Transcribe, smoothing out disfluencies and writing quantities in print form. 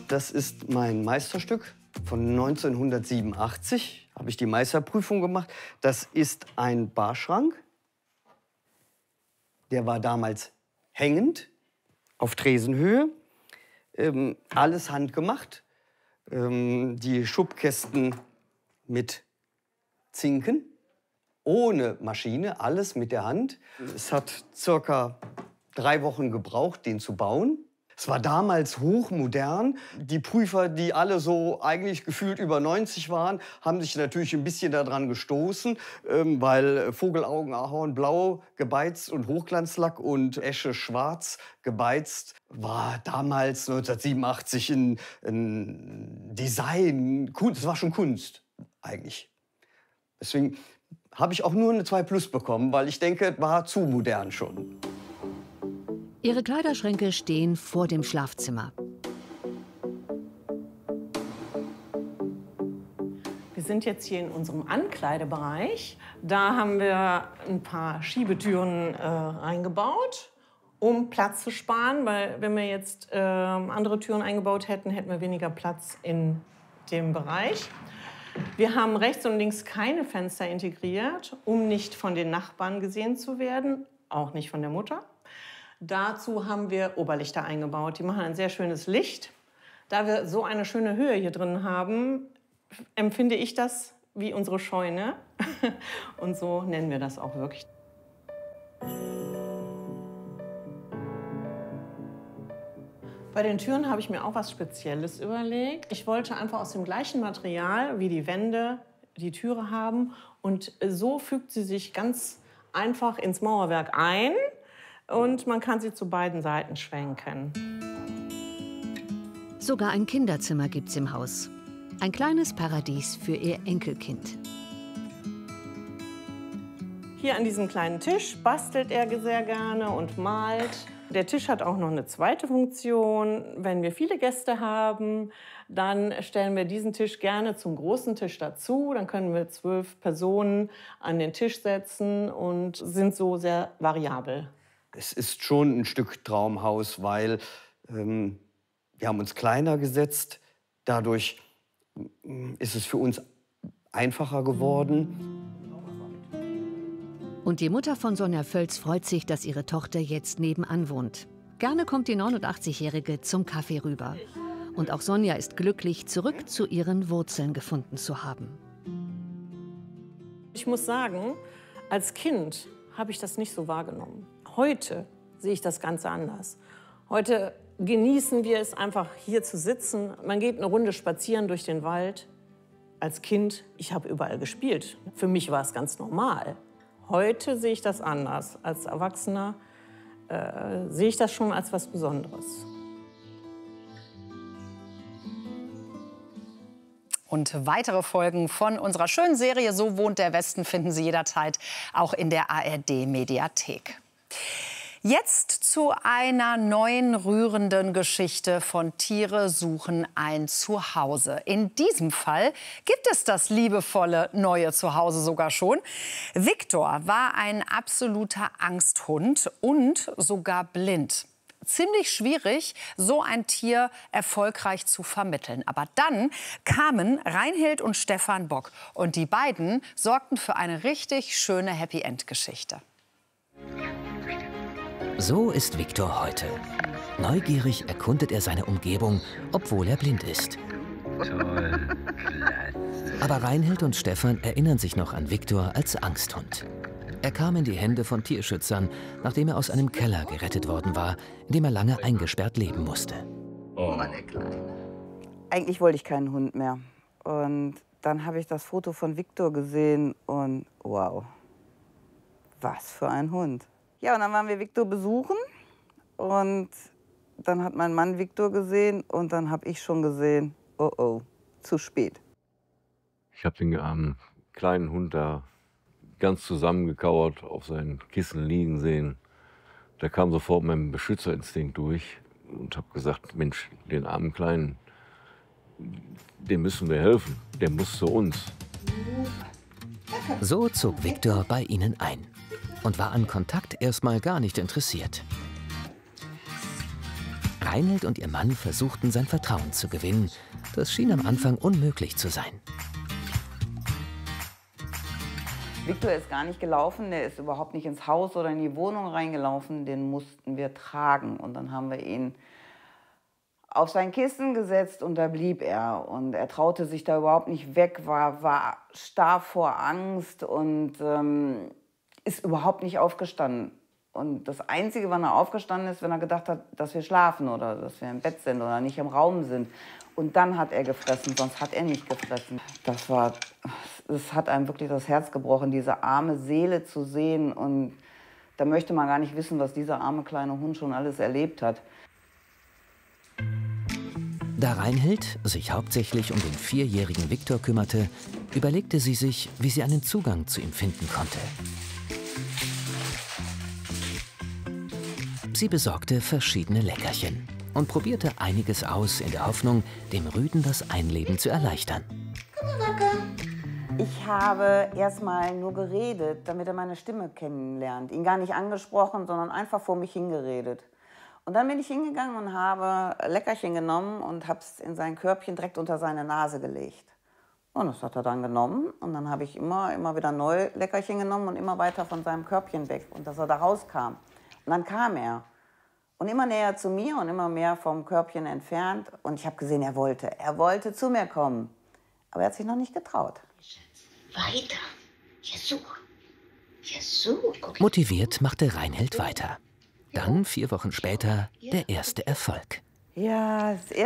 Das ist mein Meisterstück von 1987. Habe ich die Meisterprüfung gemacht. Das ist ein Barschrank. Der war damals hängend, auf Tresenhöhe. Alles handgemacht. Die Schubkästen mit Zinken, ohne Maschine, alles mit der Hand. Es hat circa 3 Wochen gebraucht, den zu bauen. Es war damals hochmodern. Die Prüfer, die alle so eigentlich gefühlt über 90 waren, haben sich natürlich ein bisschen daran gestoßen, weil Vogelaugenahorn blau gebeizt und Hochglanzlack und Esche schwarz gebeizt war damals 1987 ein Design, Kunst, es war schon Kunst eigentlich. Deswegen habe ich auch nur eine 2+ bekommen, weil ich denke, es war zu modern schon. Ihre Kleiderschränke stehen vor dem Schlafzimmer. Wir sind jetzt hier in unserem Ankleidebereich. Da haben wir ein paar Schiebetüren eingebaut, um Platz zu sparen. Weil wenn wir jetzt andere Türen eingebaut hätten, hätten wir weniger Platz in dem Bereich. Wir haben rechts und links keine Fenster integriert, um nicht von den Nachbarn gesehen zu werden, auch nicht von der Mutter. Dazu haben wir Oberlichter eingebaut. Die machen ein sehr schönes Licht. Da wir so eine schöne Höhe hier drin haben, empfinde ich das wie unsere Scheune. Und so nennen wir das auch wirklich. Bei den Türen habe ich mir auch was Spezielles überlegt. Ich wollte einfach aus dem gleichen Material wie die Wände die Türe haben. Und so fügt sie sich ganz einfach ins Mauerwerk ein. Und man kann sie zu beiden Seiten schwenken. Sogar ein Kinderzimmer gibt's im Haus. Ein kleines Paradies für ihr Enkelkind. Hier an diesem kleinen Tisch bastelt er sehr gerne und malt. Der Tisch hat auch noch eine zweite Funktion. Wenn wir viele Gäste haben, dann stellen wir diesen Tisch gerne zum großen Tisch dazu. Dann können wir 12 Personen an den Tisch setzen und sind so sehr variabel. Es ist schon ein Stück Traumhaus, weil wir haben uns kleiner gesetzt. Dadurch ist es für uns einfacher geworden. Und die Mutter von Sonja Völz freut sich, dass ihre Tochter jetzt nebenan wohnt. Gerne kommt die 89-Jährige zum Kaffee rüber. Und auch Sonja ist glücklich, zurück zu ihren Wurzeln gefunden zu haben. Ich muss sagen, als Kind habe ich das nicht so wahrgenommen. Heute sehe ich das Ganze anders. Heute genießen wir es einfach, hier zu sitzen. Man geht eine Runde spazieren durch den Wald. Als Kind, ich habe überall gespielt. Für mich war es ganz normal. Heute sehe ich das anders. Als Erwachsener sehe ich das schon als was Besonderes. Und weitere Folgen von unserer schönen Serie So wohnt der Westen finden Sie jederzeit auch in der ARD-Mediathek. Jetzt zu einer neuen rührenden Geschichte von Tiere suchen ein Zuhause. In diesem Fall gibt es das liebevolle neue Zuhause sogar schon. Viktor war ein absoluter Angsthund und sogar blind. Ziemlich schwierig, so ein Tier erfolgreich zu vermitteln. Aber dann kamen Reinhild und Stefan Bock. Und die beiden sorgten für eine richtig schöne Happy-End-Geschichte. So ist Viktor heute. Neugierig erkundet er seine Umgebung, obwohl er blind ist. Toll, klasse. Aber Reinhild und Stefan erinnern sich noch an Viktor als Angsthund. Er kam in die Hände von Tierschützern, nachdem er aus einem Keller gerettet worden war, in dem er lange eingesperrt leben musste. Oh, der Kleine. Eigentlich wollte ich keinen Hund mehr. Und dann habe ich das Foto von Viktor gesehen und wow, was für ein Hund. Ja, und dann waren wir Viktor besuchen und dann hat mein Mann Viktor gesehen und dann habe ich schon gesehen, oh oh, zu spät. Ich habe den kleinen Hund da ganz zusammengekauert auf seinen Kissen liegen sehen. Da kam sofort mein Beschützerinstinkt durch und habe gesagt, Mensch, den armen Kleinen, dem müssen wir helfen, der muss zu uns. So zog Viktor bei ihnen ein und war an Kontakt erstmal gar nicht interessiert. Reinhild und ihr Mann versuchten, sein Vertrauen zu gewinnen. Das schien am Anfang unmöglich zu sein. Viktor ist gar nicht gelaufen, der ist überhaupt nicht ins Haus oder in die Wohnung reingelaufen. Den mussten wir tragen. Und dann haben wir ihn auf sein Kissen gesetzt und da blieb er. Und er traute sich da überhaupt nicht weg, war starr vor Angst und ist überhaupt nicht aufgestanden. Und das Einzige, wann er aufgestanden ist, wenn er gedacht hat, dass wir schlafen oder dass wir im Bett sind oder nicht im Raum sind. Und dann hat er gefressen, sonst hat er nicht gefressen. Das hat einem wirklich das Herz gebrochen, diese arme Seele zu sehen. Und da möchte man gar nicht wissen, was dieser arme kleine Hund schon alles erlebt hat. Da Reinhild sich hauptsächlich um den 4-jährigen Viktor kümmerte, überlegte sie sich, wie sie einen Zugang zu ihm finden konnte. Sie besorgte verschiedene Leckerchen und probierte einiges aus, in der Hoffnung, dem Rüden das Einleben zu erleichtern. Ich habe erstmal nur geredet, damit er meine Stimme kennenlernt. Ihn gar nicht angesprochen, sondern einfach vor mich hingeredet. Und dann bin ich hingegangen und habe Leckerchen genommen und habe es in sein Körbchen direkt unter seine Nase gelegt. Und das hat er dann genommen. Und dann habe ich immer wieder neue Leckerchen genommen und immer weiter von seinem Körbchen weg. Und dass er da rauskam. Und dann kam er. Und immer näher zu mir und immer mehr vom Körbchen entfernt. Und ich habe gesehen, er wollte zu mir kommen. Aber er hat sich noch nicht getraut. Weiter. Versuch. Motiviert machte Reinhild weiter. Dann, 4 Wochen später, der erste Erfolg. Ja, das